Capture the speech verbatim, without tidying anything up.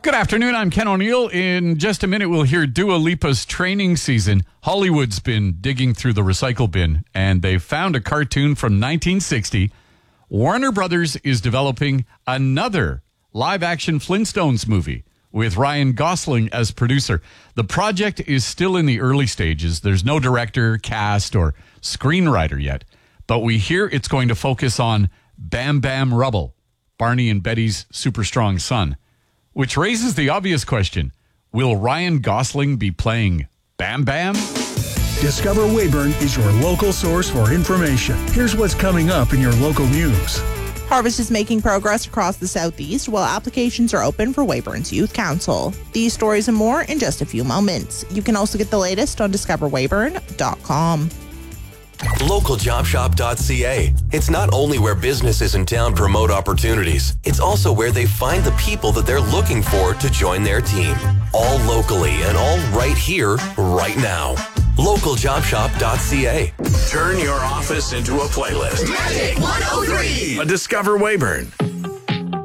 Good afternoon, I'm Ken O'Neill. In just a minute, we'll hear Dua Lipa's training season. Hollywood's been digging through the recycle bin, and they found a cartoon from nineteen sixty. Warner Brothers is developing another live-action Flintstones movie with Ryan Gosling as producer. The project is still in the early stages. There's no director, cast, or screenwriter yet, but we hear it's going to focus on Bam Bam Rubble, Barney and Betty's super strong son. Which raises the obvious question, will Ryan Gosling be playing Bam Bam? Discover Weyburn is your local source for information. Here's what's coming up in your local news. Harvest is making progress across the southeast while applications are open for Weyburn's Youth Council. These stories and more in just a few moments. You can also get the latest on discover weyburn dot com. local job shop dot c a. It's not only where businesses in town promote opportunities, it's also where they find the people that they're looking for to join their team. All locally and all right here, right now. local job shop dot c a. Turn your office into a playlist. Magic one oh three. A Discover Weyburn.